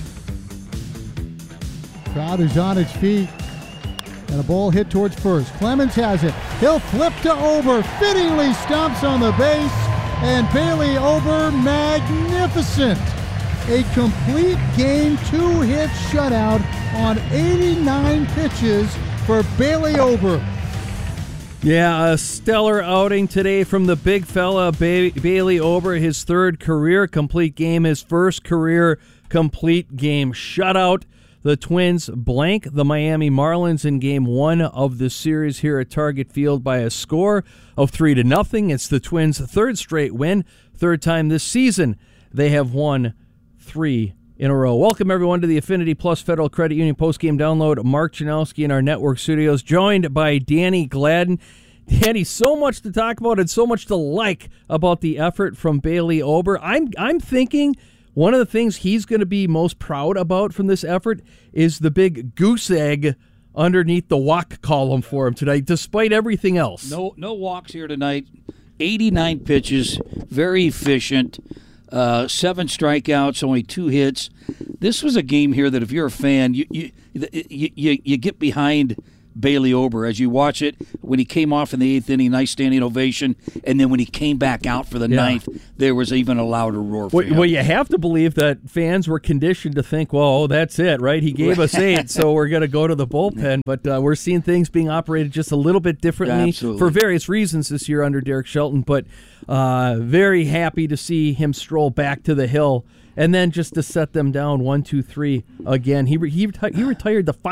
Crowd is on its feet, and a ball hit towards first. Clemens has it. He'll flip to Ober. Fittingly stomps on the base, and Bailey Ober, magnificent. A complete game 2-hit shutout on 89 pitches for Bailey Ober. Yeah, a stellar outing today from the big fella, Bailey Ober. His 3rd career complete game, his 1st career complete game shutout. The Twins blank the Miami Marlins in Game 1 of the series here at Target Field by a score of 3-0. It's the Twins' 3rd straight win, 3rd time this season they have won 3 in a row. Welcome, everyone, to the Affinity Plus Federal Credit Union postgame download. Mark Janowski in our network studios, joined by Danny Gladden. Danny, so much to talk about and so much to like about the effort from Bailey Ober. I'm thinking one of the things he's going to be most proud about from this effort is the big goose egg underneath the walk column for him tonight, despite everything else. No walks here tonight. 89 pitches, very efficient. 7 strikeouts, only 2 hits. This was a game here that if you're a fan, you get behind Bailey Ober as you watch it. When he came off in the 8th inning, nice standing ovation, and then when he came back out for the 9th, there was even a louder roar for him. Well, you have to believe that fans were conditioned to think, well, that's it, right? He gave us 8, so we're going to go to the bullpen. But we're seeing things being operated just a little bit differently for various reasons this year under Derek Shelton. But very happy to see him stroll back to the hill. And then just to set them down 1-2-3 again. He retired the